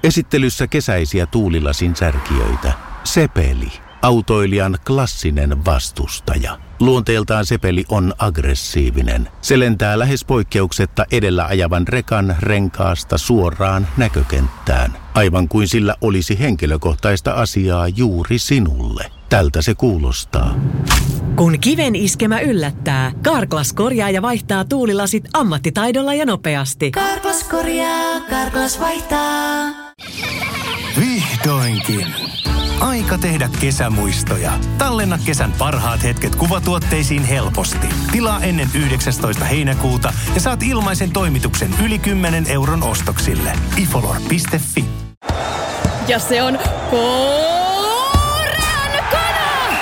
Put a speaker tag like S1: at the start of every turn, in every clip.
S1: Esittelyssä kesäisiä tuulilasin särkijöitä. Sepeli, autoilijan klassinen vastustaja. Luonteeltaan Sepeli on aggressiivinen. Se lentää lähes poikkeuksetta edellä ajavan rekan renkaasta suoraan näkökenttään. Aivan kuin sillä olisi henkilökohtaista asiaa juuri sinulle. Tältä se kuulostaa.
S2: Kun kiven iskemä yllättää, Carglass korjaa ja vaihtaa tuulilasit ammattitaidolla ja nopeasti.
S3: Carglass korjaa, Carglass vaihtaa.
S4: Vihdoinkin. Aika tehdä kesämuistoja. Tallenna kesän parhaat hetket kuvatuotteisiin helposti. Tilaa ennen 19. heinäkuuta ja saat ilmaisen toimituksen yli 10 euron ostoksille. ifolor.fi.
S5: Ja se on korean.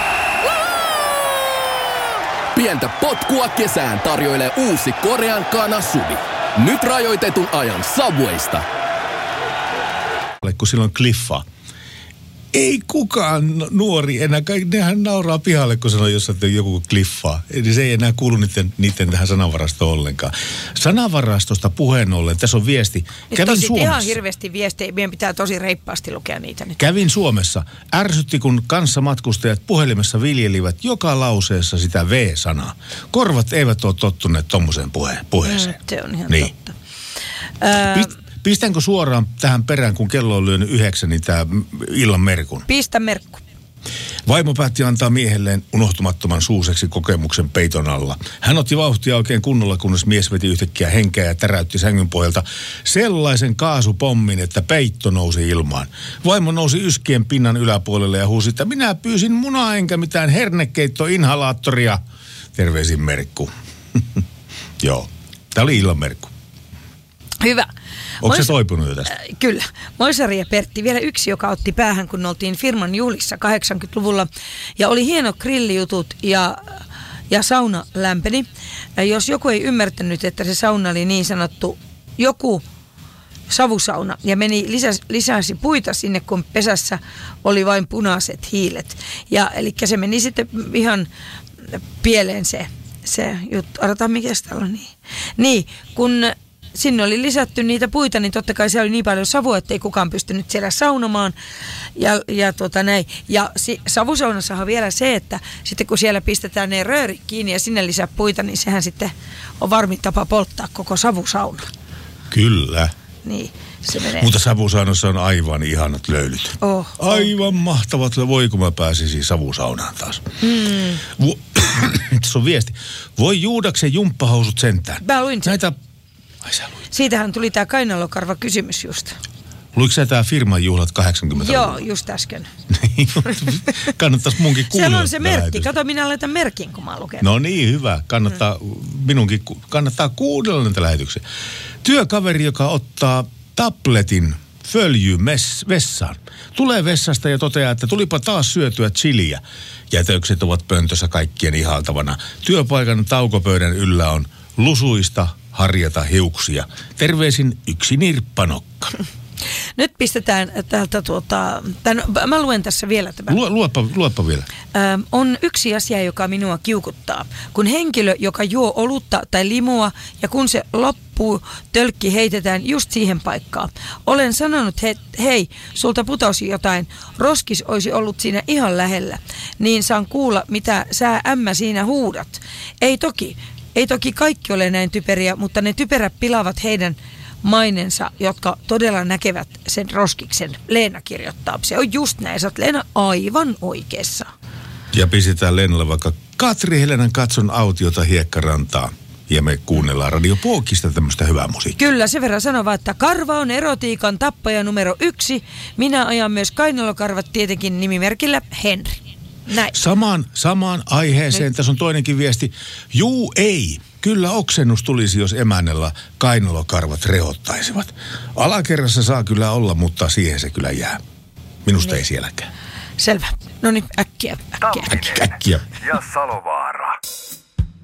S6: Pientä potkua kesään tarjoilee uusi Korean kana Subi. Nyt rajoitetun ajan Subwaysta.
S7: Kun silloin Cliffa. Ei kukaan nuori enää, nehän nauraa pihalle, kun sanoo jossain, että joku Cliffaa. Eli se ei enää kuulu niiden tähän sanavarastoon ollenkaan. Sanavarastosta puheen ollen, tässä on viesti. Kävin Suomessa.
S8: Ihan hirveästi viestejä, meidän pitää tosi reippaasti lukea niitä nyt.
S7: Kävin Suomessa. Ärsytti, kun kanssamatkustajat puhelimessa viljelivät joka lauseessa sitä V-sanaa. Korvat eivät ole tottuneet tommoseen puheeseen.
S8: Se on ihan totta.
S7: Pistänkö suoraan tähän perään, kun kello on lyönyt 9, niin tämä illan merkun?
S8: Pistä merkku.
S7: Vaimo päätti antaa miehelleen unohtumattoman suuseksi kokemuksen peiton alla. Hän otti vauhtia oikein kunnolla, kunnes mies veti yhtäkkiä henkeä ja täräytti sängyn pohjalta sellaisen kaasupommin, että peitto nousi ilmaan. Vaimo nousi yskien pinnan yläpuolelle ja huusi, että minä pyysin munaa enkä mitään hernekeittoinhalaattoria. Terveisin Merkku. Joo, tämä oli illan merkku.
S8: Hyvä.
S7: Onko se toipunut jo tästä?
S8: Kyllä. Moisari ja Pertti, vielä yksi, joka otti päähän, kun oltiin firman juhlissa 80-luvulla. Ja oli hieno grillijutut ja sauna lämpeni. Ja jos joku ei ymmärtänyt, että se sauna oli niin sanottu joku savusauna ja lisäsi puita sinne, kun pesässä oli vain punaiset hiilet. Ja eli se meni sitten ihan pieleen se juttu. Odotaan, mikä täällä on niin, kun sinne oli lisätty niitä puita, niin totta kai siellä oli niin paljon savua, että ei kukaan pystynyt siellä saunomaan. Näin. Ja savusaunassahan on vielä se, että sitten kun siellä pistetään ne röörit kiinni ja sinne lisää puita, niin sehän sitten on varmin tapa polttaa koko savusauna.
S7: Kyllä.
S8: Niin, se menee.
S7: Mutta savusaunassa on aivan ihanat löylyt. Aivan mahtavat. Voi kun mä pääsisin savusaunaan taas. Tässä on viesti. Voi Juudaksen jumppahousut sentään.
S8: Mä luin sen.
S7: Ai sä luit.
S8: Siitähän tuli tää kainalokarva kysymys just.
S7: Luitko sä tää firman juhlat 80-luvulla?
S8: Joo, just äsken.
S7: Kannattaisi munkin kuunnella.
S8: Siellä on se merkki. Kato, minä laitan merkin, kun mä luken.
S7: No niin, hyvä. Minunkin kannattaa kuunnella näitä lähetyksiä. Työkaveri, joka ottaa tabletin följyyn vessaan. Tulee vessasta ja toteaa, että tulipa taas syötyä chiliä. Jätökset ovat pöntössä kaikkien ihaltavana. Työpaikan taukopöydän yllä on lusuista harjata hiuksia. Terveisin yksi nirppanokka.
S8: Nyt pistetään täältä mä luen tässä vielä tämän.
S7: Luepa vielä.
S8: On yksi asia, joka minua kiukuttaa. Kun henkilö, joka juo olutta tai limua ja kun se loppuu, tölkki heitetään just siihen paikkaan. Olen sanonut, hei, sulta putosi jotain. Roskis olisi ollut siinä ihan lähellä. Niin saan kuulla, mitä sä ämmä siinä huudat. Ei toki kaikki ole näin typeriä, mutta ne typerät pilaavat heidän mainensa, jotka todella näkevät sen roskiksen. Leena kirjoittaa. Se on just näin. Sä oot, Leena, aivan oikeassa.
S7: Ja pistetään Leenalle vaikka Katri Helenan katson autiota hiekkarantaa. Ja me kuunnellaan Radio Pookista tämmöistä hyvää musiikkia.
S8: Kyllä, sen verran sanova, että karva on erotiikan tappaja numero 1. Minä ajan myös kainalokarvat tietenkin nimimerkillä Henri. Näin.
S7: Samaan aiheeseen. Nyt. Tässä on toinenkin viesti. Juu ei. Kyllä oksennus tulisi, jos emännellä kainalokarvat rehottaisivat. Alakerrassa saa kyllä olla, mutta siihen se kyllä jää. Minusta ei sielläkään.
S8: Selvä. No niin, äkkiä.
S7: Äkkiä.
S9: Ja Salovaara.